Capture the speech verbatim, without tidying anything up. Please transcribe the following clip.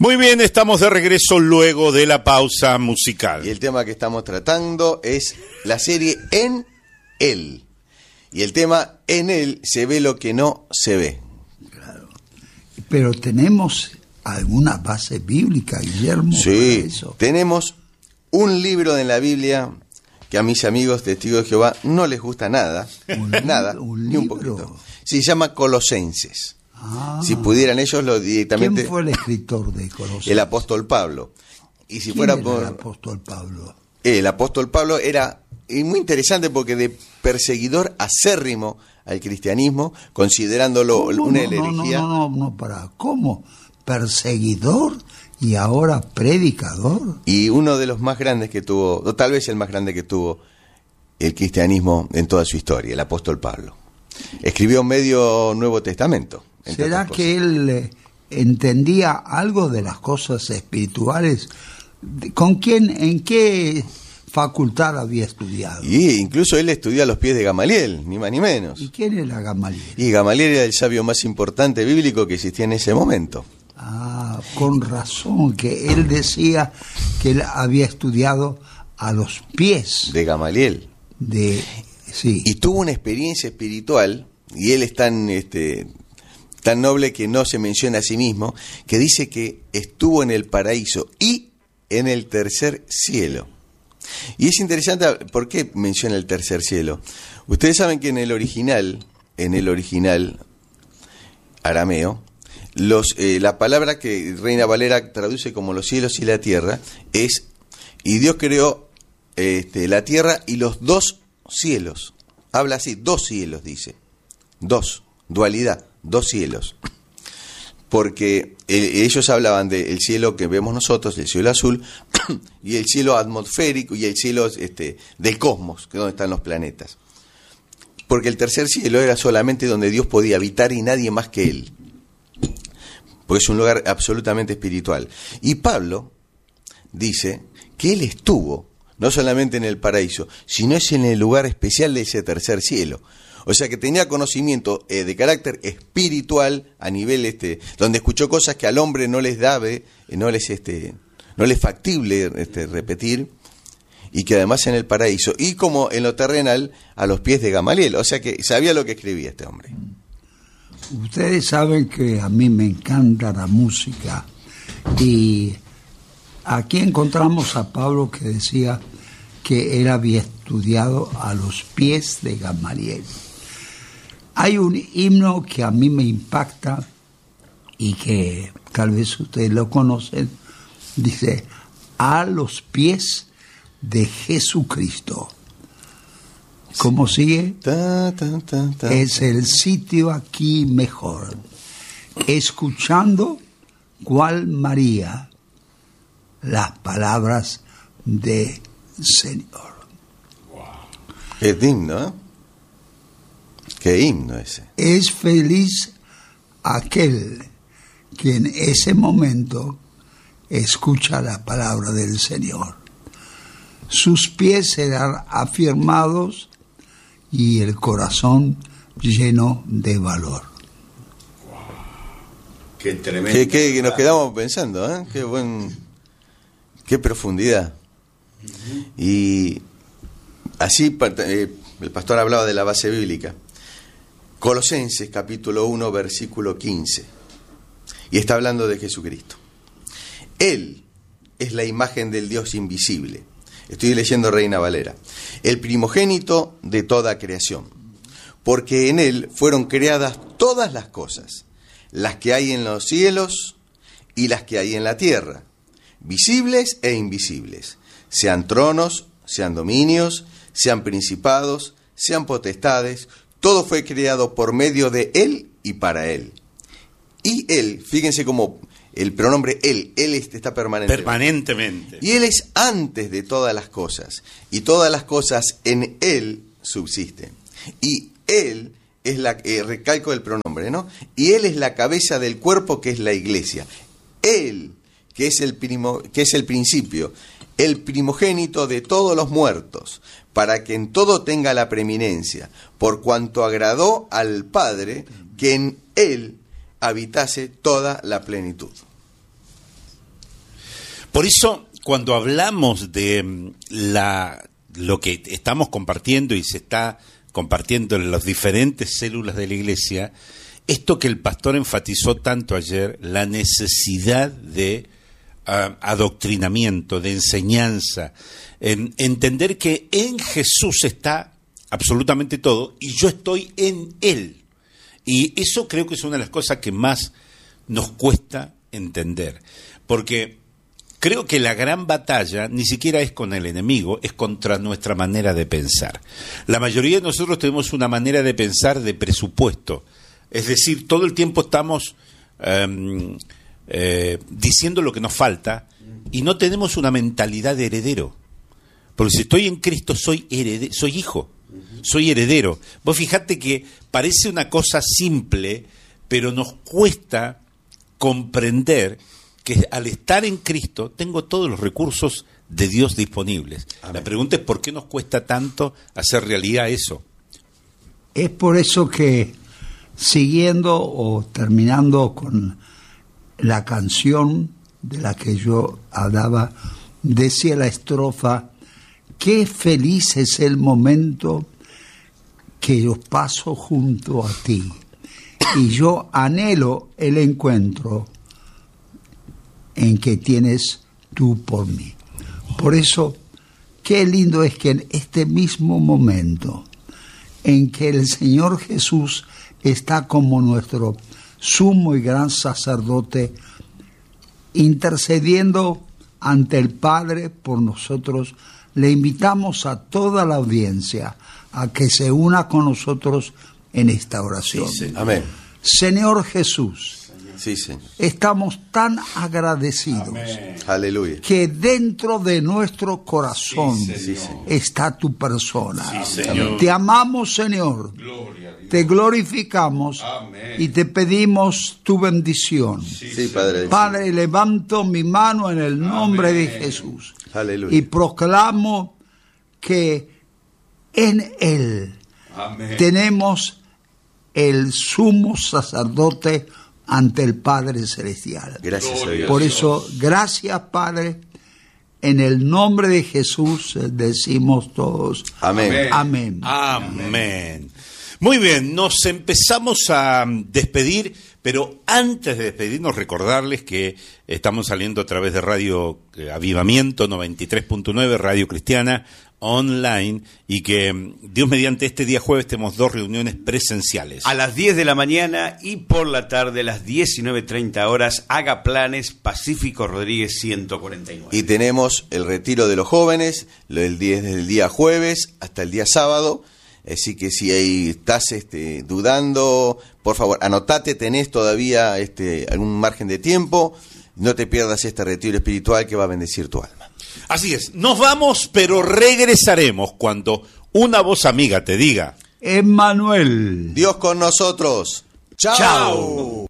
Muy bien, estamos de regreso luego de la pausa musical. Y el tema que estamos tratando es la serie En Él. Y el tema En Él se ve lo que no se ve. Claro. Pero tenemos alguna base bíblica, Guillermo. Sí, para eso. Tenemos un libro en la Biblia que a mis amigos testigos de Jehová no les gusta nada, ¿Un nada, libro? ¿Un ni un libro? poquito. Se llama Colosenses. Ah. Si pudieran ellos lo directamente. ¿Quién fue el escritor de Colosenses? El apóstol Pablo. Y si ¿Quién fuera era por el apóstol Pablo? el apóstol Pablo era y muy interesante porque de perseguidor acérrimo al cristianismo, considerándolo ¿Cómo? una no, no, herejía. No, no, no, no, para. ¿Cómo? ¿Perseguidor y ahora predicador? Y uno de los más grandes que tuvo, o tal vez el más grande que tuvo el cristianismo en toda su historia, el apóstol Pablo. Escribió medio Nuevo Testamento. ¿Será que él eh, entendía algo de las cosas espirituales? ¿Con quién, en qué facultad había estudiado? Y incluso él estudió a los pies de Gamaliel, ni más ni menos. ¿Y quién era Gamaliel? Y Gamaliel era el sabio más importante bíblico que existía en ese momento. Ah, con razón, que él decía que él había estudiado a los pies De Gamaliel. de... Sí. Y tuvo una experiencia espiritual, y él es tan, este, tan noble que no se menciona a sí mismo, que dice que estuvo en el paraíso y en el tercer cielo. Y es interesante, ¿por qué menciona el tercer cielo? Ustedes saben que en el original, en el original arameo, los, eh, la palabra que Reina Valera traduce como los cielos y la tierra es, y Dios creó este, la tierra y los dos cielos. Habla así, dos cielos, dice. Dos, dualidad, dos cielos. Porque eh, ellos hablaban del cielo que vemos nosotros, el cielo azul, y el cielo atmosférico y el cielo este, del cosmos, que es donde están los planetas. Porque el tercer cielo era solamente donde Dios podía habitar y nadie más que Él. Porque es un lugar absolutamente espiritual. Y Pablo dice que él estuvo no solamente en el paraíso, sino es en el lugar especial de ese tercer cielo. O sea que tenía conocimiento eh, de carácter espiritual a nivel este, donde escuchó cosas que al hombre no les dabe, eh, no les este, no les factible este, repetir, y que además en el paraíso, y como en lo terrenal, a los pies de Gamaliel. O sea que sabía lo que escribía este hombre. Ustedes saben que a mí me encanta la música, y aquí encontramos a Pablo que decía que él había estudiado a los pies de Gamaliel. Hay un himno que a mí me impacta y que tal vez ustedes lo conocen. Dice, a los pies de Jesucristo. ¿Cómo sigue? Ta, ta, ta, ta. Es el sitio aquí mejor, escuchando cual María las palabras de Señor. Qué himno, ¿eh? Qué himno ese. Es feliz aquel que en ese momento escucha la palabra del Señor. Sus pies serán afirmados y el corazón lleno de valor. Qué tremendo. Que, que, que nos quedamos pensando, ¿eh? Qué buen, qué profundidad. Uh-huh. Y así eh, el pastor hablaba de la base bíblica. Colosenses capítulo uno versículo quince. Y está hablando de Jesucristo. Él es la imagen del Dios invisible. Estoy leyendo Reina Valera. El primogénito de toda creación. Porque en él fueron creadas todas las cosas, las que hay en los cielos y las que hay en la tierra, visibles e invisibles, sean tronos, sean dominios, sean principados, sean potestades, todo fue creado por medio de él y para él. Y él, fíjense cómo el pronombre él, él está permanentemente. Permanentemente. Y él es antes de todas las cosas, y todas las cosas en él subsisten. Y él es la, eh, recalco el pronombre, ¿no? Y él es la cabeza del cuerpo que es la iglesia. Él, que es el primo, que es el principio, el primogénito de todos los muertos, para que en todo tenga la preeminencia, por cuanto agradó al Padre que en él habitase toda la plenitud. Por eso, cuando hablamos de la lo que estamos compartiendo y se está compartiendo en las diferentes células de la iglesia, esto que el pastor enfatizó tanto ayer, la necesidad de uh, adoctrinamiento, de enseñanza, en entender que en Jesús está absolutamente todo y yo estoy en Él. Y eso creo que es una de las cosas que más nos cuesta entender, porque creo que la gran batalla ni siquiera es con el enemigo, es contra nuestra manera de pensar. La mayoría de nosotros tenemos una manera de pensar de presupuesto, es decir, todo el tiempo estamos um, eh, diciendo lo que nos falta y no tenemos una mentalidad de heredero, porque si estoy en Cristo soy herede- soy hijo, soy heredero. Vos fijate que parece una cosa simple, pero nos cuesta comprender que al estar en Cristo tengo todos los recursos de Dios disponibles. Amén. La pregunta es ¿por qué nos cuesta tanto hacer realidad eso? Es por eso que, siguiendo o terminando con la canción de la que yo hablaba, decía la estrofa: qué feliz es el momento que yo paso junto a ti, y yo anhelo el encuentro en que tienes tú por mí. Por eso, qué lindo es que en este mismo momento en que el Señor Jesús está como nuestro sumo y gran sacerdote, intercediendo ante el Padre por nosotros, le invitamos a toda la audiencia a que se una con nosotros en esta oración. Sí, sí. Amén. Señor Jesús, sí, señor, estamos tan agradecidos. Amén. Aleluya. Que dentro de nuestro corazón sí, está tu persona. Sí, Señor. Te amamos, Señor. Gloria a Dios. Te glorificamos. Amén. Y te pedimos tu bendición. Sí, sí, Padre. Padre, levanto mi mano en el nombre Amén. de Jesús. Aleluya. Y proclamo que en Él Amén. tenemos el sumo sacerdote ante el Padre Celestial. Gracias a Dios. Por eso, gracias, Padre. En el nombre de Jesús decimos todos. Amén. Amén. Amén. Muy bien, nos empezamos a despedir, pero antes de despedirnos recordarles que estamos saliendo a través de Radio Avivamiento noventa y tres punto nueve, Radio Cristiana online, y que Dios mediante este día jueves tenemos dos reuniones presenciales. A las diez de la mañana y por la tarde a las diecinueve treinta horas, Haga Planes, Pacífico Rodríguez ciento cuarenta y nueve. Y tenemos el retiro de los jóvenes, lo del día, desde el día jueves hasta el día sábado. Así que si ahí estás este, dudando, por favor, anotate, tenés todavía este, algún margen de tiempo. No te pierdas este retiro espiritual que va a bendecir tu alma. Así es, nos vamos, pero regresaremos cuando una voz amiga te diga: Emmanuel. Dios con nosotros. ¡Chao! Chao.